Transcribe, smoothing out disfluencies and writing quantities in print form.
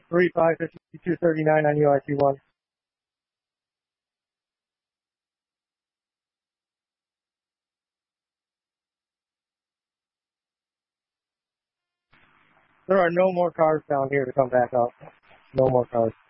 355239 on UIT1. There are no more cars down here to come back up. No more cars.